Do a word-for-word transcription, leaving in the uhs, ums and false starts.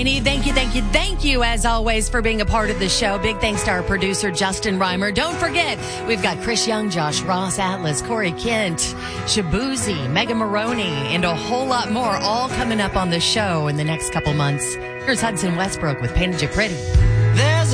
Thank you, thank you, thank you, as always, for being a part of the show. Big thanks to our producer, Justin Reimer. Don't forget, we've got Chris Young, Josh Ross, Atlas, Corey Kent, Shabuzi, Megan Maroney, and a whole lot more, all coming up on the show in the next couple months. Here's Hudson Westbrook with Painted You Pretty.